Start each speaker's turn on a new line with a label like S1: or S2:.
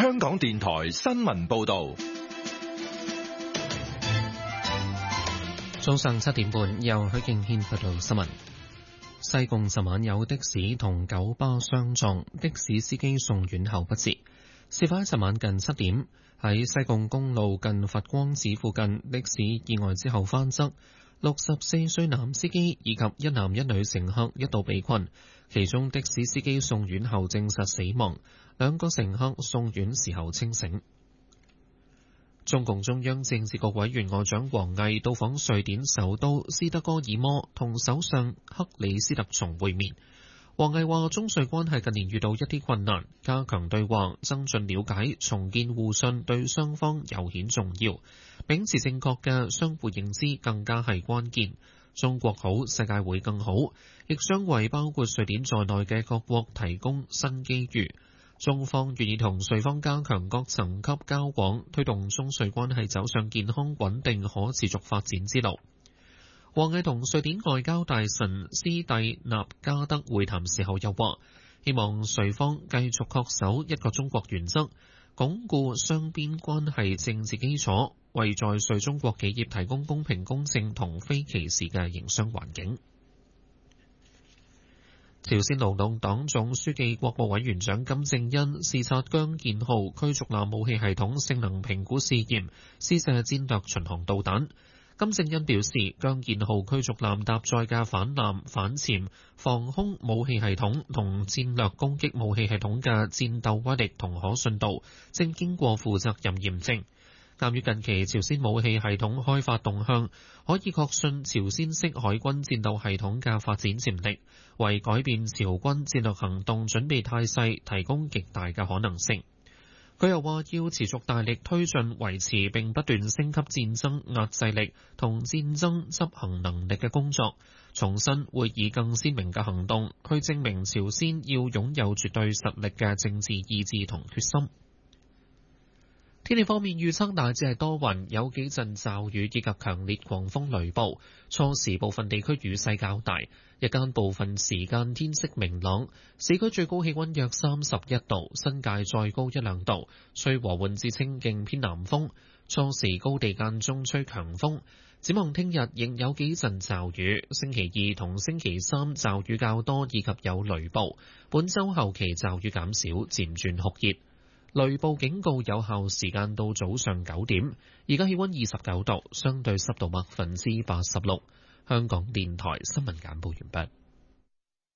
S1: 香港電台新聞報道。
S2: 早上7點半，由許敬軒報道新聞。西貢昨晚有的士同九巴相撞，的士司機送院後不治。事發喺昨晚近7點，喺西貢公路近佛光寺附近，的士意外之後翻側，64歲男司機以及一男一女乘客一度被困，其中的士司機送院後證實死亡，2個乘客送院時候清醒。中共中央政治局委員外長王毅到訪瑞典首都斯德哥爾摩，同首相克里斯特松會面。王毅話：中瑞關係近年遇到一啲困難，加強對話、增進了解、重建互信對雙方尤顯重要。秉持正確嘅相互認知更加係關鍵。中國好，世界會更好，亦將為包括瑞典在內嘅各國提供新機遇。中方願意同瑞方加強各層級交往，推動中瑞關係走上健康穩定可持續發展之路。王毅同瑞典外交大臣斯蒂納加德會談時候又話，希望瑞方繼續恪守一個中國原則，鞏固雙邊關係政治基礎，為在瑞中國企業提供公平公正同非歧視嘅營商環境。朝鮮勞動黨總書記、國務委員長金正恩視察姜建浩驅逐艦武器系統性能評估試驗，試射戰略巡航導彈。金正恩表示，姜建浩驅逐艦搭載嘅反艦、反潛、防空武器系統同戰略攻擊武器系統嘅戰鬥威力同可信度正經過負責任驗證。鑑於近期朝鮮武器系統開發動向，可以確信朝鮮式海軍戰鬥系統嘅發展潛力，為改變朝軍戰略行動準備態勢提供極大嘅可能性。佢又話要持續大力推進維持並不斷升級戰爭壓制力同戰爭執行能力嘅工作，重申會以更鮮明嘅行動去證明朝鮮要擁有絕對實力嘅政治意志同決心。天氣方面預測大致係多雲，有幾陣驟雨以及強烈狂風雷暴，初時部分地區雨勢較大，日間部分時間天色明朗，市區最高氣溫約31度，新界再高1-2度，吹和緩至清勁偏南風，初時高地間中吹強風。展望聽日仍有幾陣驟雨，星期2同星期3驟雨較多以及有雷暴，本週後期驟雨減少，漸轉酷熱。雷暴警告有效時間到早上9點，而家氣溫29度，相對濕度86%。香港電台新聞簡報完畢。